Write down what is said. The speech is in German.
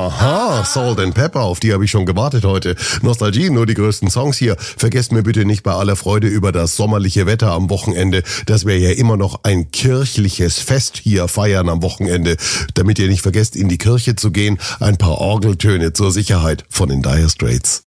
Aha, Salt and Pepper, auf die habe ich schon gewartet heute. Nostalgie, nur die größten Songs hier. Vergesst mir bitte nicht bei aller Freude über das sommerliche Wetter am Wochenende, dass wir ja immer noch ein kirchliches Fest hier feiern am Wochenende. Damit ihr nicht vergesst, in die Kirche zu gehen, ein paar Orgeltöne zur Sicherheit von den Dire Straits.